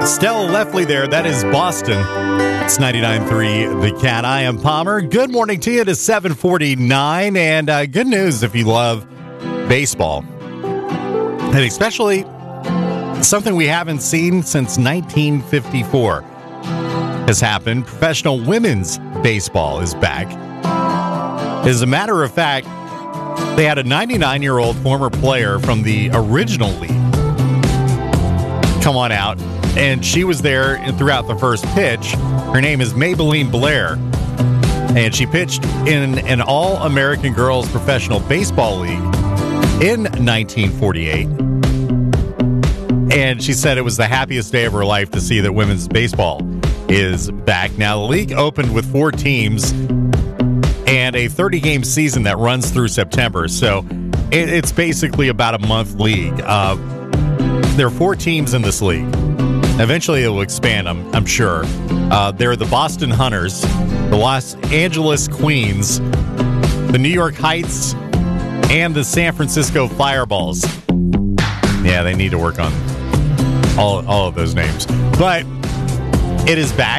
Stella Lefley there. That is Boston. It's 99.3 The Cat. I am Palmer. Good morning to you. It is 7:49. And good news if you love baseball. And especially something we haven't seen since 1954 has happened. Professional women's baseball is back. As a matter of fact, they had a 99-year-old former player from the original league come on out, and she was there throughout the first pitch. Her name is Maybelline Blair, and she pitched in an All-American Girls Professional Baseball League in 1948. And she said it was the happiest day of her life to see that women's baseball is back. Now, the league opened with 4 teams and a 30-game season that runs through September. So it's basically about a month league. There are 4 teams in this league. Eventually it will expand, I'm sure. There are the Boston Hunters, the Los Angeles Queens, the New York Heights, and the San Francisco Fireballs. Yeah, they need to work on all of those names. But it is back.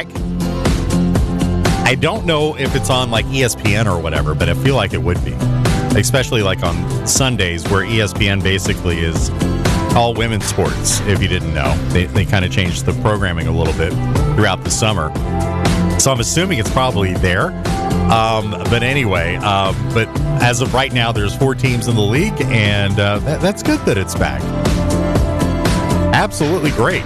I don't know if it's on like ESPN or whatever, but I feel like it would be. Especially like on Sundays where ESPN basically is all women's sports, if you didn't know. They kind of changed the programming a little bit throughout the summer. So I'm assuming it's probably there. But anyway, but as of right now, there's 4 teams in the league, and that's good that it's back. Absolutely great.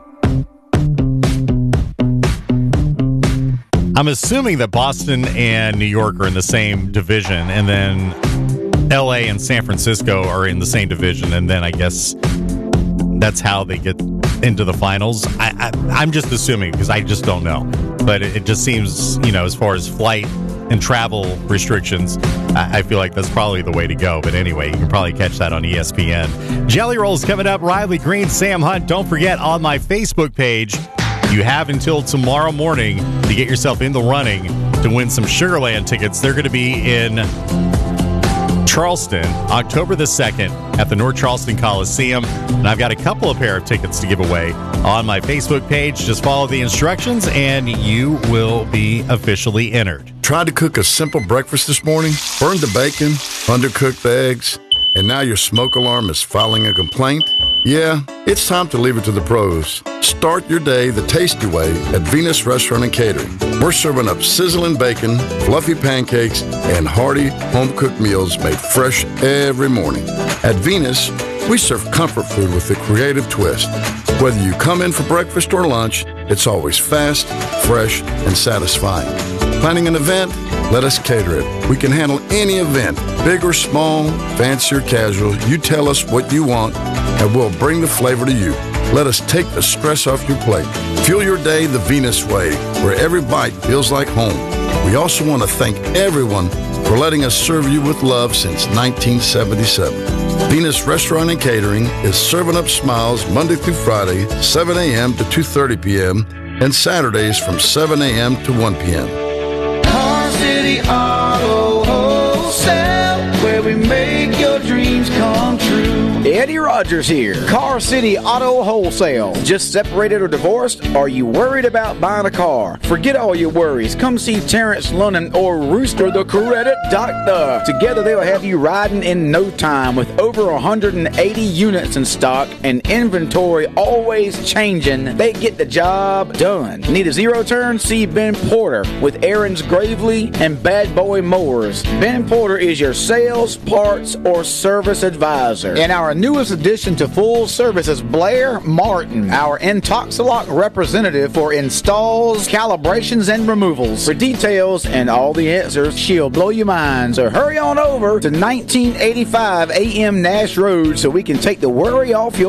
I'm assuming that Boston and New York are in the same division, and then LA and San Francisco are in the same division, and then I guess that's how they get into the finals. I'm just assuming because I just don't know. But it just seems, as far as flight and travel restrictions, I feel like that's probably the way to go. But anyway, you can probably catch that on ESPN. Jelly Rolls coming up. Riley Green, Sam Hunt. Don't forget, on my Facebook page, you have until tomorrow morning to get yourself in the running to win some Sugarland tickets. They're going to be in Charleston, October the 2nd at the North Charleston Coliseum. And I've got a couple of pair of tickets to give away on my Facebook page. Just follow the instructions and you will be officially entered. Tried to cook a simple breakfast this morning, burned the bacon, undercooked the eggs, and now your smoke alarm is filing a complaint? Yeah, it's time to leave it to the pros. Start your day the tasty way at Venus Restaurant and Catering. We're serving up sizzling bacon, fluffy pancakes, and hearty home-cooked meals made fresh every morning. At Venus, we serve comfort food with a creative twist. Whether you come in for breakfast or lunch, it's always fast, fresh, and satisfying. Planning an event? Let us cater it. We can handle any event, big or small, fancy or casual. You tell us what you want, and we'll bring the flavor to you. Let us take the stress off your plate. Fuel your day the Venus way, where every bite feels like home. We also want to thank everyone for letting us serve you with love since 1977. Venus Restaurant and Catering is serving up smiles Monday through Friday, 7 a.m. to 2:30 p.m., and Saturdays from 7 a.m. to 1 p.m. Car City Auto Wholesale, where we make your dreams come true. Eddie Rogers here. Car City Auto Wholesale. Just separated or divorced? Are you worried about buying a car? Forget all your worries. Come see Terrence Lunnan or Rooster the Credit Doctor. Together they'll have you riding in no time with over 180 units in stock and inventory always changing. They get the job done. Need a zero turn? See Ben Porter with Aaron's Gravely and Bad Boy Mowers. Ben Porter is your sales, parts, or service advisor. And our newest addition to full service is Blair Martin, our Intoxilock representative for installs, calibrations, and removals. For details and all the answers, she'll blow your mind. So hurry on over to 1985 AM Nash Road so we can take the worry off your